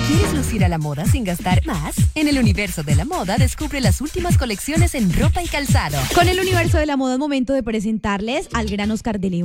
¿Quieres lucir a la moda sin gastar más? En el universo de la moda descubre las últimas colecciones en ropa y calzado. Con el universo de la moda es momento de presentarles al gran Oscar de León.